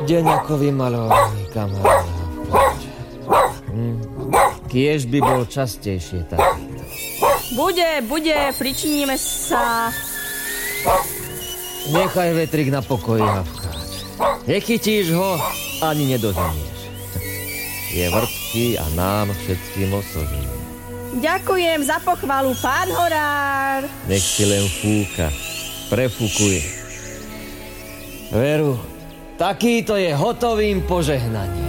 Deň ako vymalovaný, kamarát. Kiež by bol častejšie takýto. Bude, pričiníme sa. Nechaj vetrik na pokoji, Havkáč. Nechytíš ho, ani nedoženieš. Je vrtký a nám všetkým osožný. Ďakujem za pochvalu, pán Horár. Nech ti len fúka. Prefúkuje. Veru, takýto je hotovým požehnaním.